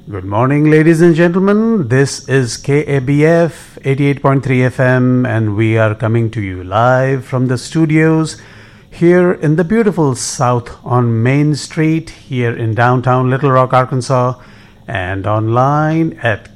Good morning, ladies and gentlemen. This is KABF 88.3 FM, and we are coming to you live from the studios here in the beautiful South on Main Street, here in downtown Little Rock, Arkansas, and online at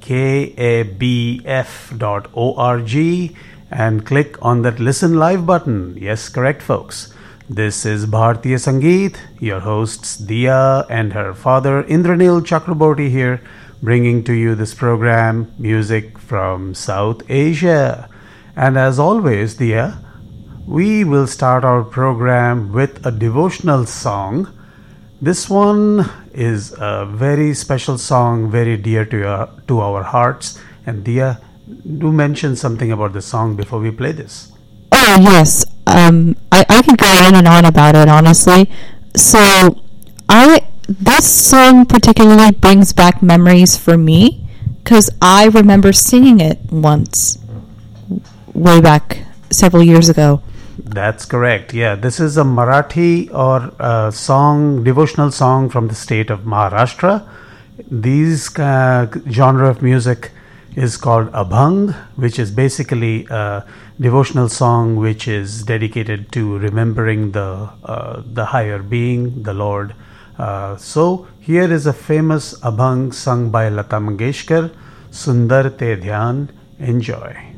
kabf.org, and click on that Listen Live button. Yes, correct, folks. This is Bhartiya Sangeet, your hosts Diya and her father Indranil Chakraborty here, bringing to you this program, Music from South Asia. And as always, Diya, we will start our program with a devotional song. This one is a very special song, very dear to our hearts. And Diya, do mention something about the song before we play this. Oh, yes. I could go on and on about it, honestly. So, this song particularly brings back memories for me, because I remember singing it once, way back several years ago. That's correct. Yeah, this is a Marathi or devotional song from the state of Maharashtra. These genre of music is called Abhang, which is basically a devotional song which is dedicated to remembering the higher being, the Lord. So here is a famous Abhang sung by Lata Mangeshkar, Sundar Te Dhyan. Enjoy.